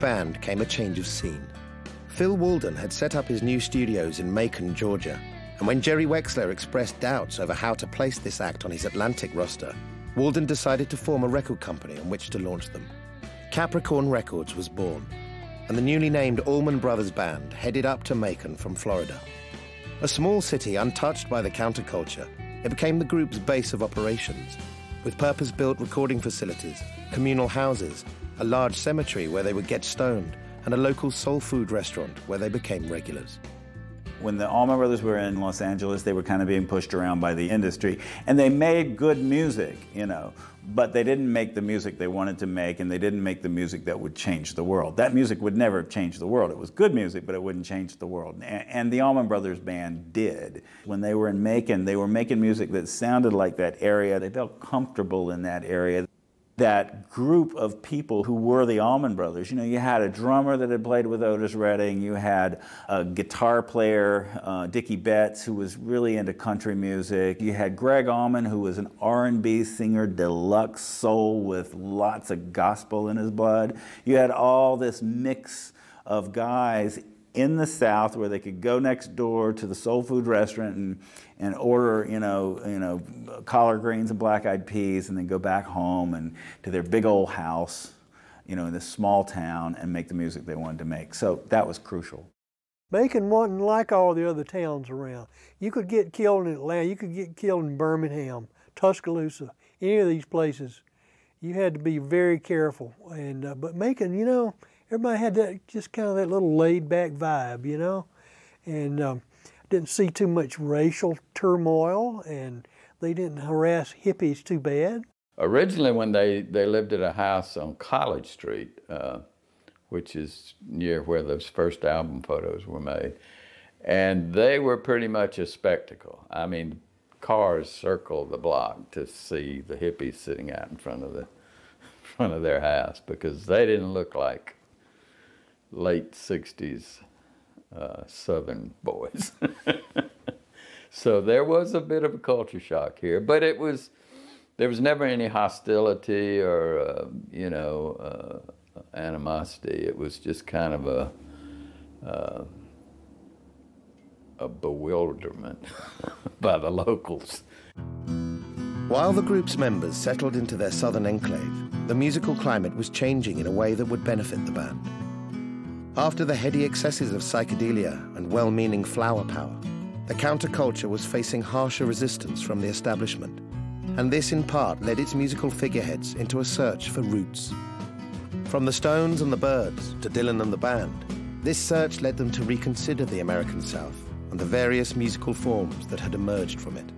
band came a change of scene. Phil Walden had set up his new studios in Macon, Georgia, and when Jerry Wexler expressed doubts over how to place this act on his Atlantic roster, Walden decided to form a record company on which to launch them. Capricorn Records was born, and the newly named Allman Brothers Band headed up to Macon from Florida. A small city untouched by the counterculture, it became the group's base of operations, with purpose-built recording facilities, communal houses, a large cemetery where they would get stoned, and a local soul food restaurant where they became regulars. When the Allman Brothers were in Los Angeles, they were kind of being pushed around by the industry, and they made good music, but they didn't make the music they wanted to make, and they didn't make the music that would change the world. That music would never change the world. It was good music, but it wouldn't change the world. And the Allman Brothers Band did. When they were in Macon, they were making music that sounded like that area. They felt comfortable in that area. That group of people who were the Allman Brothers, you had a drummer that had played with Otis Redding, you had a guitar player, Dickie Betts, who was really into country music, you had Greg Allman, who was an R&B singer, deluxe soul with lots of gospel in his blood. You had all this mix of guys in the South where they could go next door to the soul food restaurant and order, collard greens and black-eyed peas, and then go back home and to their big old house, in this small town, and make the music they wanted to make. So that was crucial. Macon wasn't like all the other towns around. You could get killed in Atlanta, you could get killed in Birmingham, Tuscaloosa, any of these places. You had to be very careful. And but Macon, everybody had that just kind of that little laid-back vibe, and didn't see too much racial turmoil, and they didn't harass hippies too bad. Originally, when they lived at a house on College Street, which is near where those first album photos were made, and they were pretty much a spectacle. I mean, cars circled the block to see the hippies sitting out in front of their house, because they didn't look like late 60s Southern boys. So there was a bit of a culture shock here, but there was never any hostility or animosity. It was just kind of a bewilderment by the locals. While the group's members settled into their southern enclave, the musical climate was changing in a way that would benefit the band. After the heady excesses of psychedelia and well-meaning flower power, the counterculture was facing harsher resistance from the establishment, and this in part led its musical figureheads into a search for roots. From the Stones and the Byrds to Dylan and the band, this search led them to reconsider the American South and the various musical forms that had emerged from it.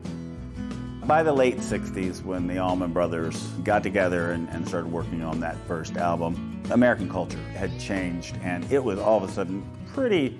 By the late 60s, when the Allman Brothers got together and started working on that first album, American culture had changed, and it was all of a sudden pretty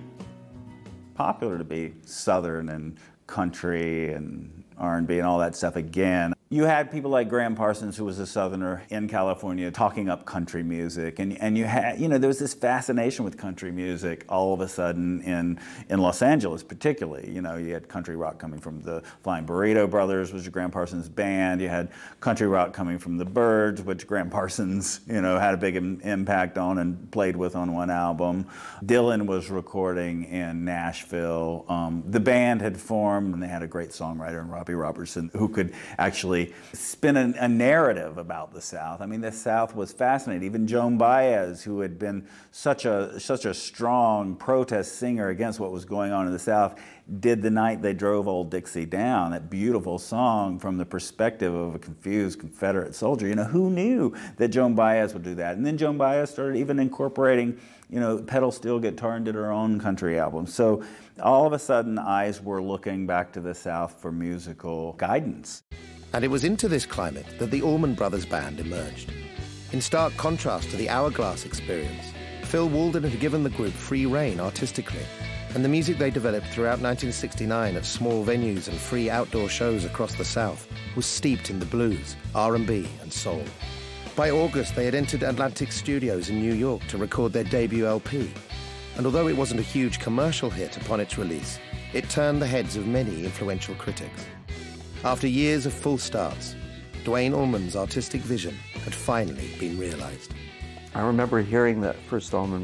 popular to be Southern and country and R&B and all that stuff again. You had people like Graham Parsons, who was a Southerner in California, talking up country music, and you had, there was this fascination with country music all of a sudden in Los Angeles, particularly. You had country rock coming from the Flying Burrito Brothers, which was Graham Parsons' band. You had country rock coming from the Byrds, which Graham Parsons, had a big impact on and played with on one album. Dylan was recording in Nashville. The band had formed, and they had a great songwriter in Robbie Robertson who could actually spin a narrative about the South. I mean, the South was fascinating. Even Joan Baez, who had been such a strong protest singer against what was going on in the South, did The Night They Drove Old Dixie Down, that beautiful song from the perspective of a confused Confederate soldier. Who knew that Joan Baez would do that? And then Joan Baez started even incorporating, pedal steel guitar and did her own country album. So all of a sudden, eyes were looking back to the South for musical guidance. And it was into this climate that the Allman Brothers Band emerged. In stark contrast to the Hourglass experience, Phil Walden had given the group free rein artistically, and the music they developed throughout 1969 at small venues and free outdoor shows across the South was steeped in the blues, R&B, and soul. By August, they had entered Atlantic Studios in New York to record their debut LP, and although it wasn't a huge commercial hit upon its release, it turned the heads of many influential critics. After years of full starts, Duane Allman's artistic vision had finally been realized. I remember hearing that first Allman